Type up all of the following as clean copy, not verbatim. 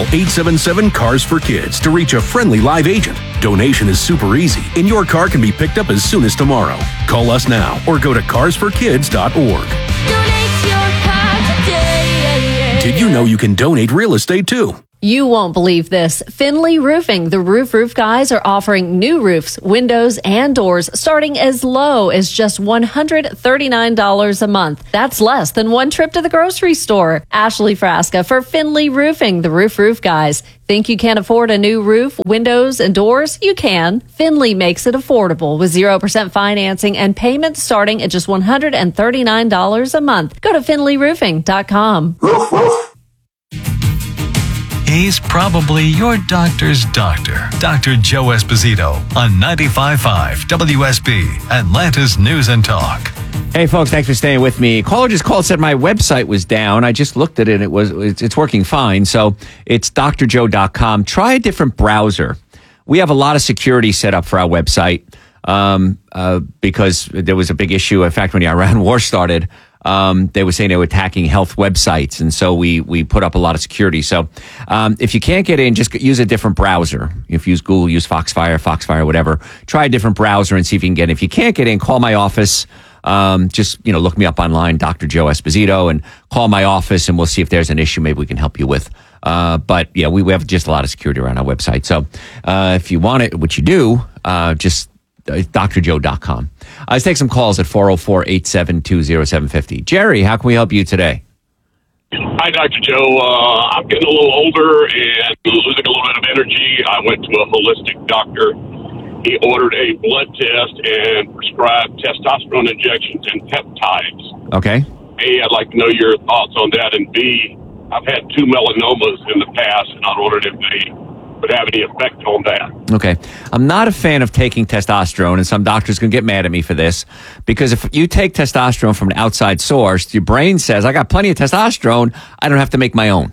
877-CARS-FOR-KIDS to reach a friendly live agent. Donation is super easy, and your car can be picked up as soon as tomorrow. Call us now or go to carsforkids.org. Donate your car today. Did you know you can donate real estate too? You won't believe this. Finley Roofing, the roof guys, are offering new roofs, windows, and doors starting as low as just $139 a month. That's less than one trip to the grocery store. Ashley Frasca for Finley Roofing, the roof guys. Think you can't afford a new roof, windows, and doors? You can. Finley makes it affordable with 0% financing and payments starting at just $139 a month. Go to finleyroofing.com. He's probably your doctor's doctor. Dr. Joe Esposito on 95.5 WSB, Atlanta's News and Talk. Hey, folks, thanks for staying with me. Caller just called, said my website was down. I just looked at it. It's working fine. So it's drjoe.com. Try a different browser. We have a lot of security set up for our website because there was a big issue. In fact, when the Iran war started, they were saying they were attacking health websites. And so we put up a lot of security. So if you can't get in, just use a different browser. If you use Google, use Foxfire, whatever. Try a different browser and see if you can get in. If you can't get in, call my office. Just, look me up online, Dr. Joe Esposito, and call my office, and we'll see if there's an issue maybe we can help you with. But yeah, we have just a lot of security around our website. So if you want it, which you do, just drjoe.com. Let's take some calls at 404-872-0750. Jerry, how can we help you today? Hi, Dr. Joe. I'm getting a little older and losing a little bit of energy. I went to a holistic doctor. He ordered a blood test and prescribed testosterone injections and peptides. Okay. A, I'd like to know your thoughts on that. And B, I've had 2 melanomas in the past, and I wondered if they would have any effect on that. Okay. I'm not a fan of taking testosterone, and some doctors can get mad at me for this, because if you take testosterone from an outside source, your brain says, I got plenty of testosterone, I don't have to make my own.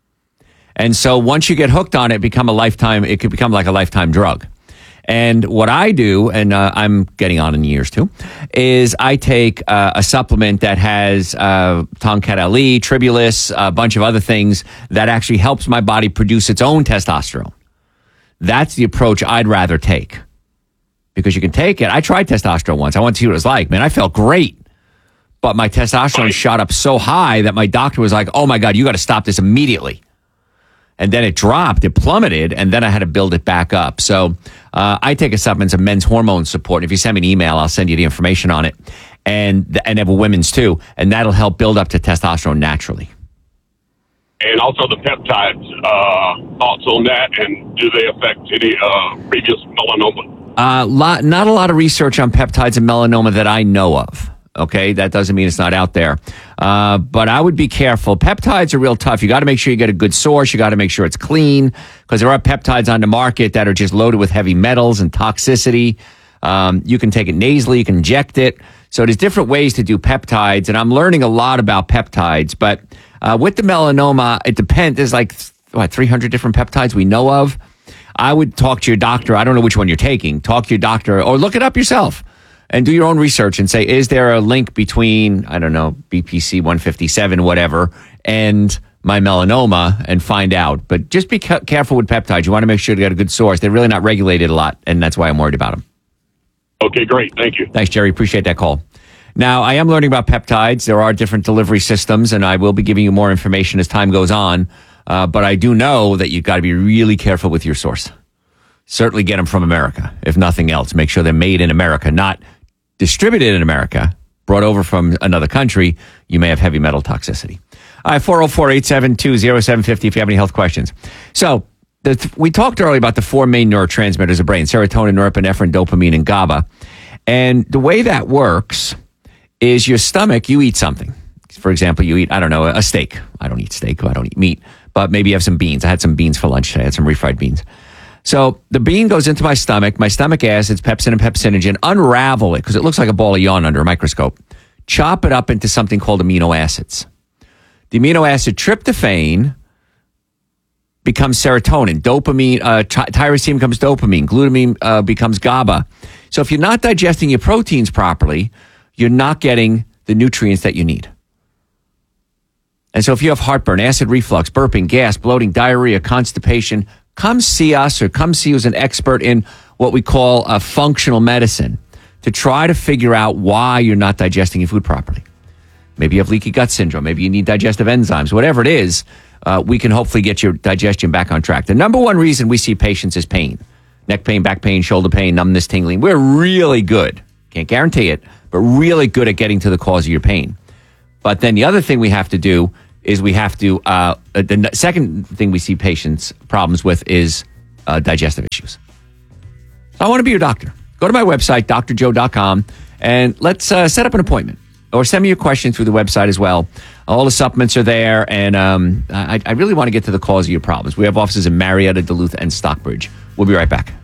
And so once you get hooked on it, it could become like a lifetime drug. And what I do, and I'm getting on in years too, is I take a supplement that has Tongkat Ali, Tribulus, a bunch of other things that actually helps my body produce its own testosterone. That's the approach I'd rather take, because you can take it. I tried testosterone once. I wanted to see what it was like. Man, I felt great. But my testosterone shot up so high that my doctor was like, oh my God, you got to stop this immediately. And then it dropped, it plummeted, and then I had to build it back up. So I take a supplement of men's hormone support. And if you send me an email, I'll send you the information on it. And have a women's too. And that'll help build up to testosterone naturally. And also the peptides, thoughts on that, and do they affect any previous melanoma? Not a lot of research on peptides and melanoma that I know of. Okay, that doesn't mean it's not out there. But I would be careful. Peptides are real tough. You got to make sure you get a good source. You got to make sure it's clean, because there are peptides on the market that are just loaded with heavy metals and toxicity. You can take it nasally. You can inject it. So there's different ways to do peptides, and I'm learning a lot about peptides. But with the melanoma, it depends. There's 300 different peptides we know of. I would talk to your doctor. I don't know which one you're taking. Talk to your doctor or look it up yourself. And do your own research and say, is there a link between, I don't know, BPC 157, whatever, and my melanoma, and find out. But just be careful with peptides. You want to make sure you got a good source. They're really not regulated a lot, and that's why I'm worried about them. Okay, great. Thank you. Thanks, Jerry. Appreciate that call. Now, I am learning about peptides. There are different delivery systems, and I will be giving you more information as time goes on. But I do know that you've got to be really careful with your source. Certainly get them from America, if nothing else. Make sure they're made in America, not distributed in America, brought over from another country. You may have heavy metal toxicity. 404-872-0750 if you have any health questions. So we talked earlier about the 4 main neurotransmitters of the brain: serotonin, norepinephrine, dopamine, and GABA. And the way that works is your stomach, you eat something. For example, you eat, I don't know, a steak. I don't eat steak. I don't eat meat. But maybe you have some beans. I had some beans for lunch today. I had some refried beans. So the bean goes into my stomach acids, pepsin and pepsinogen, unravel it, because it looks like a ball of yarn under a microscope. Chop it up into something called amino acids. The amino acid tryptophan becomes serotonin. Dopamine, tyrosine becomes dopamine. Glutamine becomes GABA. So if you're not digesting your proteins properly, you're not getting the nutrients that you need. And so if you have heartburn, acid reflux, burping, gas, bloating, diarrhea, constipation, come see us or come see who's an expert in what we call a functional medicine to try to figure out why you're not digesting your food properly. Maybe you have leaky gut syndrome. Maybe you need digestive enzymes. Whatever it is, we can hopefully get your digestion back on track. The number one reason we see patients is pain. Neck pain, back pain, shoulder pain, numbness, tingling. We're really good. Can't guarantee it, but really good at getting to the cause of your pain. But then the other thing we have to do is we have to, the second thing we see patients problems with is digestive issues. So I want to be your doctor. Go to my website, drjoe.com, and let's set up an appointment. Or send me your question through the website as well. All the supplements are there, and I really want to get to the cause of your problems. We have offices in Marietta, Duluth, and Stockbridge. We'll be right back.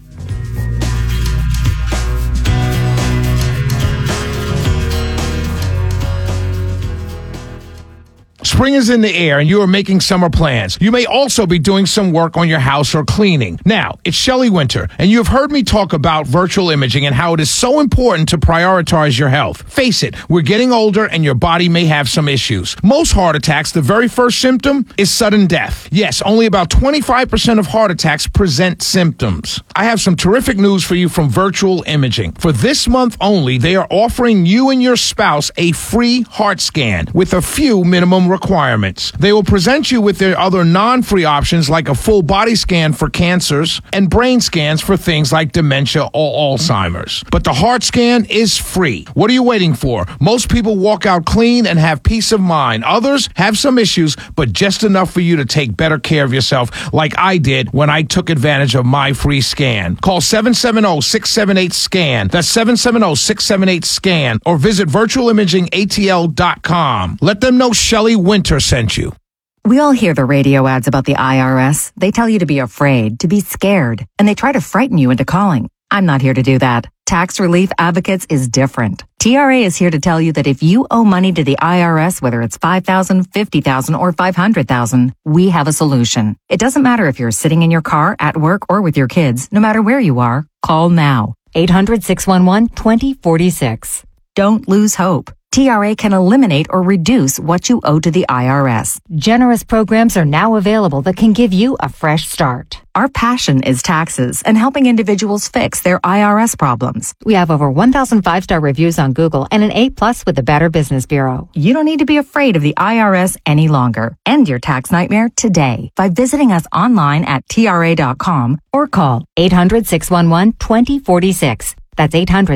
Spring is in the air and you are making summer plans. You may also be doing some work on your house or cleaning. Now, it's Shelley Winter, and you have heard me talk about virtual imaging and how it is so important to prioritize your health. Face it, we're getting older and your body may have some issues. Most heart attacks, the very first symptom is sudden death. Yes, only about 25% of heart attacks present symptoms. I have some terrific news for you from Virtual Imaging. For this month only, they are offering you and your spouse a free heart scan with a few minimum requirements. They will present you with their other non-free options like a full body scan for cancers and brain scans for things like dementia or Alzheimer's. But the heart scan is free. What are you waiting for? Most people walk out clean and have peace of mind. Others have some issues, but just enough for you to take better care of yourself like I did when I took advantage of my free scan. Call 770-678-SCAN. That's 770-678-SCAN or visit virtualimagingatl.com. Let them know Shelley Winter sent you. We all hear the radio ads about the IRS. They tell you to be afraid, to be scared, and they try to frighten you into calling. I'm not here to do that. Tax Relief Advocates is different. TRA is here to tell you that if you owe money to the IRS, whether it's $5,000, $50,000, or $500,000, we have a solution. It doesn't matter if you're sitting in your car, at work, or with your kids. No matter where you are, call now. 800-611-2046. Don't lose hope. TRA can eliminate or reduce what you owe to the IRS. Generous programs are now available that can give you a fresh start. Our passion is taxes and helping individuals fix their IRS problems. We have over 1,000 5-star reviews on Google and an A+ with the Better Business Bureau. You don't need to be afraid of the IRS any longer. End your tax nightmare today by visiting us online at TRA.com or call 800-611-2046. That's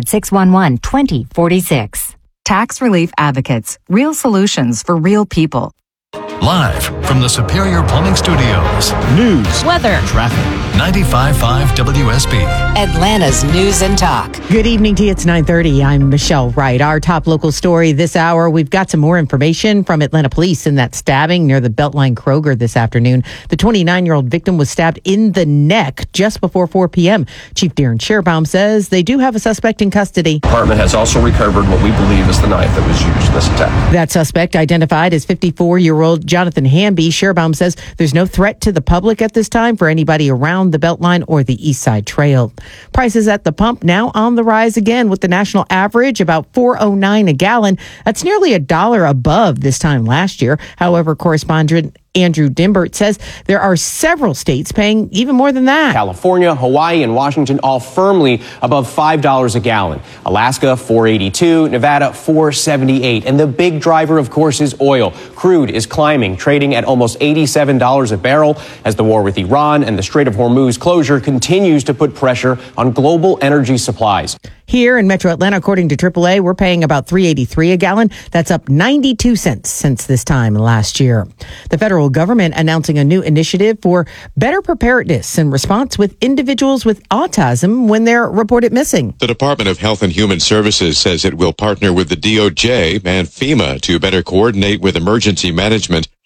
800-611-2046. Tax Relief Advocates. Real solutions for real people. Live from the Superior Plumbing Studios. News, Weather, traffic. 95.5 WSB. Atlanta's News and Talk. Good evening to you. It's 9:30. I'm Michelle Wright. Our top local story this hour. We've got some more information from Atlanta police in that stabbing near the Beltline Kroger this afternoon. The 29-year-old victim was stabbed in the neck just before 4 p.m. Chief Darren Scherbaum says they do have a suspect in custody. The department has also recovered what we believe is the knife that was used in this attack. That suspect, identified as 54-year-old Jonathan Hamby, Scherbaum says there's no threat to the public at this time for anybody around the Beltline or the East Side Trail. Prices at the pump now on the rise again, with the national average about $4.09 a gallon. That's nearly $1 above this time last year. However, correspondent Andrew Dimbert says there are several states paying even more than that. California, Hawaii, and Washington all firmly above $5 a gallon. Alaska, $4.82. Nevada, $4.78. And the big driver, of course, is oil. Crude is climbing, trading at almost $87 a barrel as the war with Iran and the Strait of Hormuz closure continues to put pressure on global energy supplies. Here in Metro Atlanta, according to AAA, we're paying about $3.83 a gallon. That's up 92 cents since this time last year. The federal government announcing a new initiative for better preparedness and response with individuals with autism when they're reported missing. The Department of Health and Human Services says it will partner with the DOJ and FEMA to better coordinate with emergency management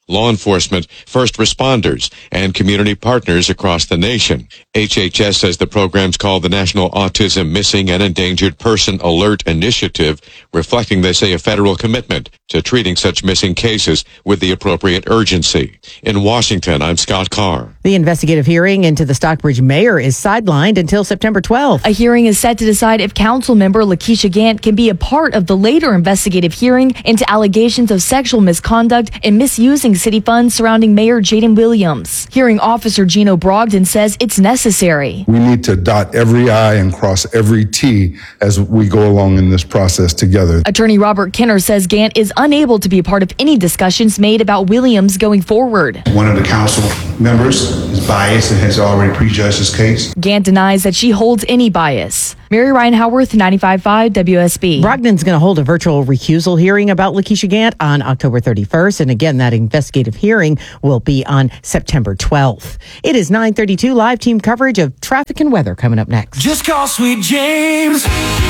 law enforcement, first responders, and community partners across the nation. HHS says the program's called the National Autism Missing and Endangered Person Alert Initiative, reflecting, they say, a federal commitment to treating such missing cases with the appropriate urgency. In Washington, I'm Scott Carr. The investigative hearing into the Stockbridge mayor is sidelined until September 12th. A hearing is set to decide if council member Lakeisha Gant can be a part of the later investigative hearing into allegations of sexual misconduct and misusing city funds surrounding Mayor Jaden Williams. Hearing officer Gino Brogdon says it's necessary. We need to dot every I and cross every T as we go along in this process together. Attorney Robert Kenner says Gant is unable to be a part of any discussions made about Williams going forward. One of the council members is biased and has already prejudged his case. Gant denies that she holds any bias. Mary Ryan Howarth, 95.5 WSB. Brogdon's going to hold a virtual recusal hearing about Lakeisha Gant on October 31st. And again, that investigative hearing will be on September 12th. It is 9:32, live team coverage of traffic and weather coming up next. Just call Sweet James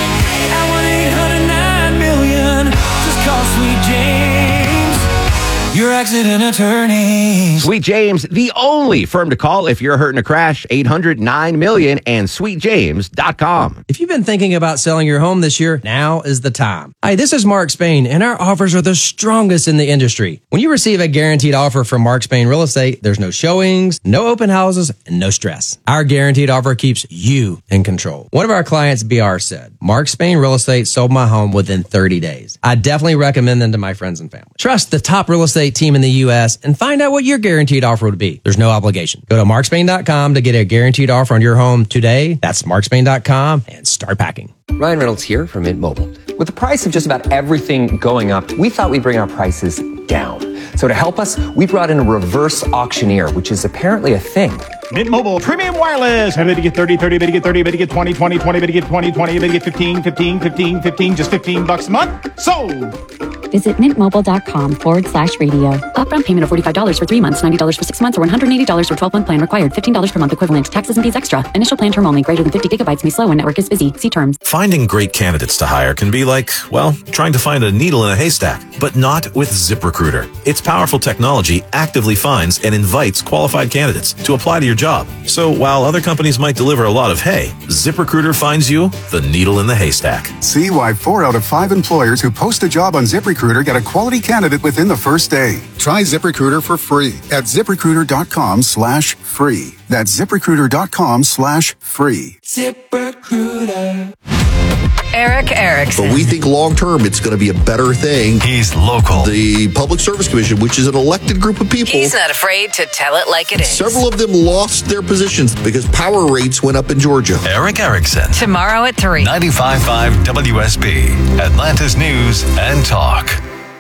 at 1-800-9-million. Just call Sweet James, your accident attorney. Sweet James, the only firm to call if you're hurt in a crash. 800-9-million and sweetjames.com. If you've been thinking about selling your home this year, now is the time. Hi, this is Mark Spain, and our offers are the strongest in the industry. When you receive a guaranteed offer from Mark Spain Real Estate, there's no showings, no open houses, and no stress. Our guaranteed offer keeps you in control. One of our clients, BR, said, Mark Spain Real Estate sold my home within 30 days. I definitely recommend them to my friends and family. Trust the top real estate team in the U.S. and find out what your guaranteed offer would be. There's no obligation. Go to markspain.com to get a guaranteed offer on your home today. That's markspain.com and start packing. Ryan Reynolds here from Mint Mobile. With the price of just about everything going up, we thought we'd bring our prices down. So to help us, we brought in a reverse auctioneer, which is apparently a thing. Mint Mobile Premium Wireless. How to get 30, 30, to get 30, to get 20, 20, 20, to get 20, 20, to get 15, 15, 15, 15, just $15 a month. Sold! Visit mintmobile.com/radio. Upfront payment of $45 for 3 months, $90 for 6 months, or $180 for 12-month plan required. $15 per month equivalent. Taxes and fees extra. Initial plan term only. Greater than 50 gigabytes may slow when network is busy. See terms. Finding great candidates to hire can be like, well, trying to find a needle in a haystack, but not with ZipRecruiter. Its powerful technology actively finds and invites qualified candidates to apply to your job. So while other companies might deliver a lot of hay, ZipRecruiter finds you the needle in the haystack. See why 4 out of 5 employers who post a job on ZipRecruiter get a quality candidate within the first day. Try ZipRecruiter for free at ZipRecruiter.com/free. That's ZipRecruiter.com/free. ZipRecruiter. Eric Erickson. But we think long-term it's going to be a better thing. He's local. The Public Service Commission, which is an elected group of people. He's not afraid to tell it like it is. Several of them lost their positions because power rates went up in Georgia. Eric Erickson. Tomorrow at 3. 95.5 WSB. Atlanta's News and Talk.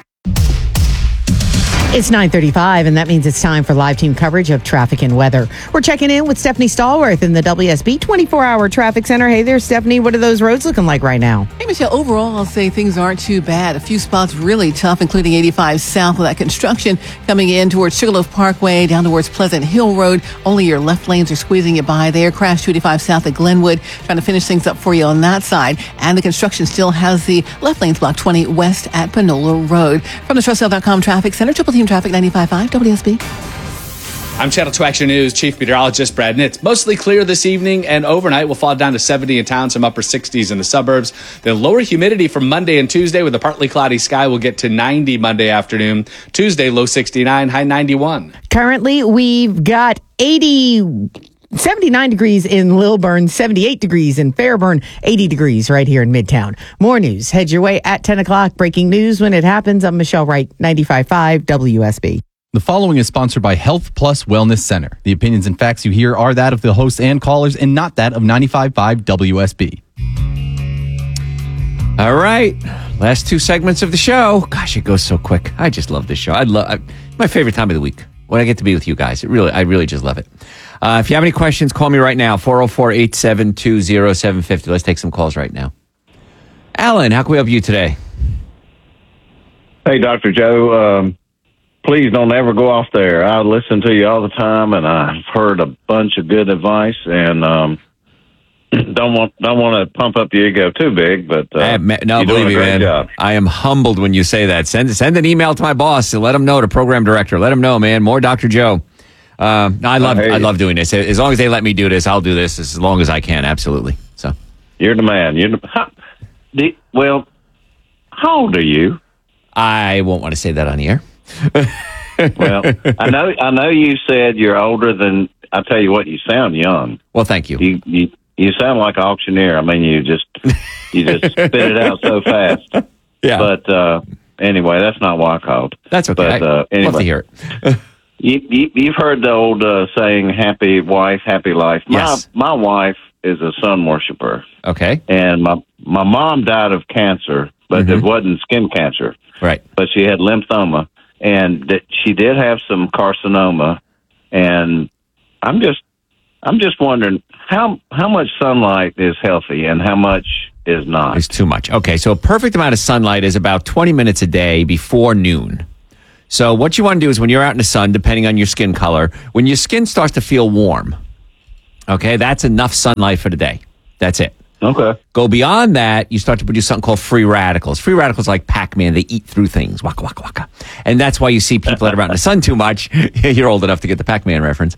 It's 9:35, and that means it's time for live team coverage of traffic and weather. We're checking in with Stephanie Stallworth in the WSB 24-hour traffic center. Hey there, Stephanie. What are those roads looking like right now? Hey, Michelle. Overall, I'll say things aren't too bad. A few spots really tough, including 85 south with that construction coming in towards Sugarloaf Parkway, down towards Pleasant Hill Road. Only your left lanes are squeezing you by there. Crash 285 south at Glenwood, trying to finish things up for you on that side. And the construction still has the left lanes blocked 20 west at Panola Road. From the TrustSale.com Traffic Center, Triple Team Traffic 95.5 WSB. I'm Channel 2 Action News Chief Meteorologist Brad Nitz. Mostly clear this evening, and overnight will fall down to 70 in town, some upper 60s in the suburbs. The lower humidity from Monday and Tuesday with a partly cloudy sky will get to 90 Monday afternoon. Tuesday, low 69, high 91. Currently, we've got 79 degrees in Lilburn, 78 degrees in Fairburn, 80 degrees right here in Midtown. More news. Head your way at 10 o'clock. Breaking news when it happens. I'm Michelle Wright, 95.5 WSB. The following is sponsored by Health Plus Wellness Center. The opinions and facts you hear are that of the hosts and callers and not that of 95.5 WSB. All right. Last 2 segments of the show. Gosh, it goes so quick. I just love this show. My favorite time of the week when I get to be with you guys. I really just love it. If you have any questions, call me right now, 404-872-0750. Let's take some calls right now. Alan, how can we help you today? Hey, Dr. Joe. Please don't ever go off there. I listen to you all the time, and I've heard a bunch of good advice. And don't want to pump up your ego too big, but no, you're believe doing me, a great man. job. I am humbled when you say that. Send an email to my boss and let him know, the program director. Let him know, man. More Dr. Joe. I love doing this. As long as they let me do this, I'll do this as long as I can. Absolutely. So You're the man. Well, how old are you? I won't want to say that on the air. Well, I know you said you're older than. I tell you what, you sound young. Well, thank you. You sound like an auctioneer. I mean, you just spit it out so fast. Yeah. But anyway, that's not why I called. That's okay. But anyway, love to hear it. You've heard the old saying, "Happy wife, happy life." Yes. My wife is a sun worshiper. Okay. And my mom died of cancer, but it wasn't skin cancer. Right. But she had lymphoma, and she did have some carcinoma. And I'm just wondering how much sunlight is healthy and how much is not. It's too much. Okay, so a perfect amount of sunlight is about 20 minutes a day before noon. So what you want to do is when you're out in the sun, depending on your skin color, when your skin starts to feel warm, okay, that's enough sunlight for the day. That's it. Okay. Go beyond that, you start to produce something called free radicals. Free radicals are like Pac-Man. They eat through things. Waka, waka, waka. And that's why you see people that are out in the sun too much. You're old enough to get the Pac-Man reference.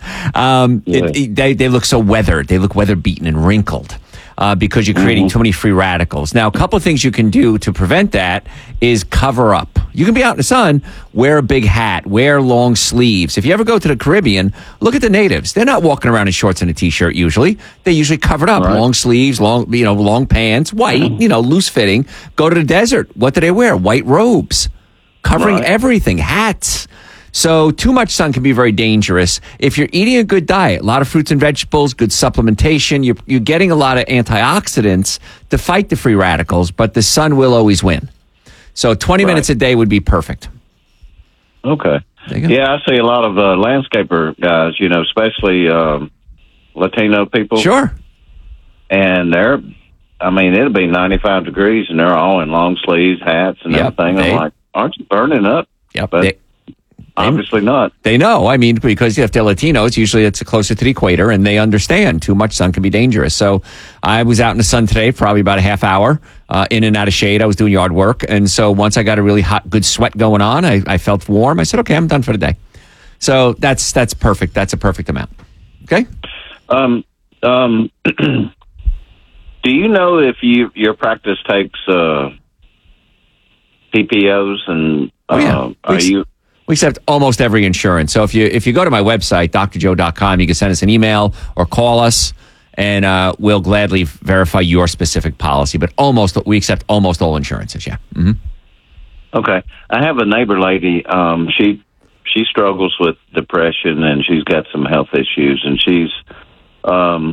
They look so weathered. They look weather-beaten and wrinkled. Because you're creating too many free radicals. Now, a couple of things you can do to prevent that is cover up. You can be out in the sun, wear a big hat, wear long sleeves. If you ever go to the Caribbean, look at the natives. They're not walking around in shorts and a T-shirt usually. They usually covered up. Right. Long sleeves, long pants, white, loose fitting. Go to the desert. What do they wear? White robes. Covering everything. Hats. So too much sun can be very dangerous. If you're eating a good diet, a lot of fruits and vegetables, good supplementation, you're getting a lot of antioxidants to fight the free radicals, but the sun will always win. So 20 minutes a day would be perfect. Okay. Yeah, I see a lot of landscaper guys, especially Latino people. Sure. And it'll be 95 degrees and they're all in long sleeves, hats and everything. I'm like, aren't you burning up? Yep. But obviously not. They know. Because if they're Latinos, usually it's closer to the equator, and they understand too much sun can be dangerous. So I was out in the sun today, probably about a half hour, in and out of shade. I was doing yard work. And so once I got a really hot, good sweat going on, I felt warm. I said, okay, I'm done for the day. So that's perfect. That's a perfect amount. Okay? Do you know if your practice takes PPOs and are you... We accept almost every insurance. So if you go to my website, drjoe.com, you can send us an email or call us, and we'll gladly verify your specific policy. But we accept almost all insurances, yeah. Mm-hmm. Okay. I have a neighbor lady. She struggles with depression, and she's got some health issues, and she's on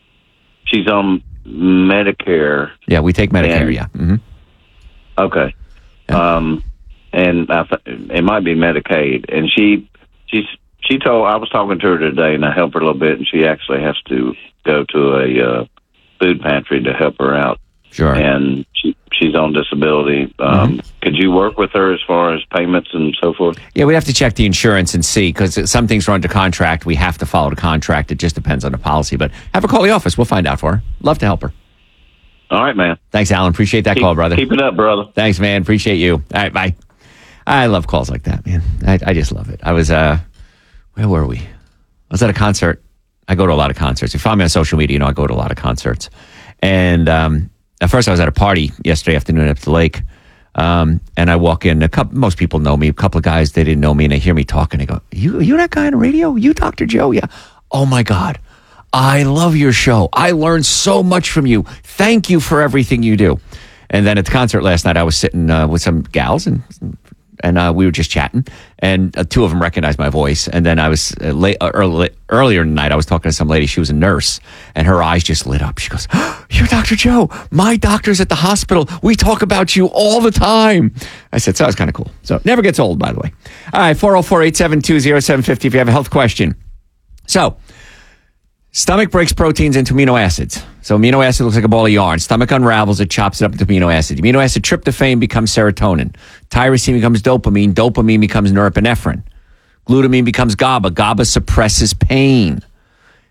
Medicare. Yeah, we take Medicare, yeah. Mm-hmm. Okay. Yeah. And it might be Medicaid. And she told, I was talking to her today, and I helped her a little bit, and she actually has to go to a food pantry to help her out. Sure. And she's on disability. Could you work with her as far as payments and so forth? Yeah, we'd have to check the insurance and see, because some things are under contract. We have to follow the contract. It just depends on the policy. But have her call the office. We'll find out for her. Love to help her. All right, man. Thanks, Alan. Appreciate that call, brother. Keep it up, brother. Thanks, man. Appreciate you. All right, bye. I love calls like that, man. I just love it. I was, where were we? I was at a concert. I go to a lot of concerts. If you follow me on social media, I go to a lot of concerts. And at first I was at a party yesterday afternoon up the lake. And I walk in, most people know me. A couple of guys, they didn't know me, and they hear me talking. They go, you that guy on the radio? You Dr. Joe? Yeah. Oh my God. I love your show. I learned so much from you. Thank you for everything you do. And then at the concert last night, I was sitting with some gals, and we were just chatting, and two of them recognized my voice. And then I was earlier in the night, I was talking to some lady. She was a nurse, and her eyes just lit up. She goes, oh, you're Dr. Joe. My doctor's at the hospital. We talk about you all the time. I said, so that was kind of cool. So never gets old, by the way. All right, 404-872-0750 if you have a health question. So stomach breaks proteins into amino acids. So amino acid looks like a ball of yarn. Stomach unravels it, chops it up into amino acid. Amino acid tryptophan becomes serotonin. Tyrosine becomes dopamine. Dopamine becomes norepinephrine. Glutamine becomes GABA. GABA suppresses pain.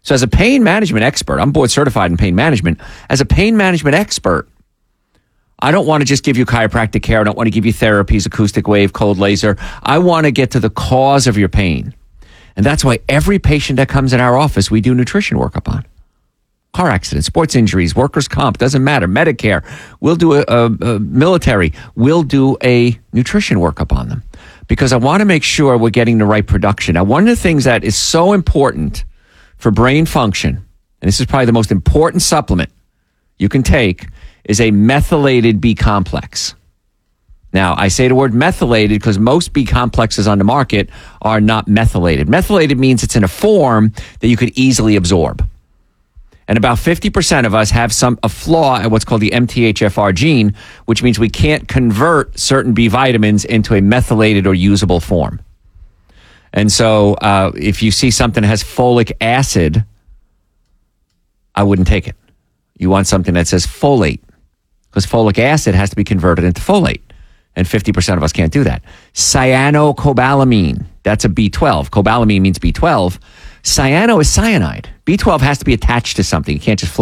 So as a pain management expert, I'm board certified in pain management. As a pain management expert, I don't want to just give you chiropractic care. I don't want to give you therapies, acoustic wave, cold laser. I want to get to the cause of your pain. And that's why every patient that comes in our office, we do nutrition workup on. Car accidents, sports injuries, workers' comp, doesn't matter. Medicare, we'll do a military, we'll do a nutrition workup on them. Because I want to make sure we're getting the right production. Now, one of the things that is so important for brain function, and this is probably the most important supplement you can take, is a methylated B complex. Now, I say the word methylated because most B complexes on the market are not methylated. Methylated means it's in a form that you could easily absorb. And about 50% of us have a flaw at what's called the MTHFR gene, which means we can't convert certain B vitamins into a methylated or usable form. And so if you see something that has folic acid, I wouldn't take it. You want something that says folate, because folic acid has to be converted into folate. And 50% of us can't do that. Cyanocobalamin, that's a B12. Cobalamin means B12. Cyano is cyanide. B12 has to be attached to something. You can't just float